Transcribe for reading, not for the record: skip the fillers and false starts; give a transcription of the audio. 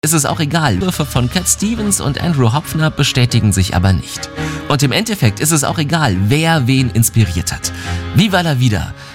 ist es auch egal. Die Würfe von Cat Stevens und Andrew Hopfner bestätigen sich aber nicht. Und im Endeffekt ist es auch egal, wer wen inspiriert hat. Viva la vida!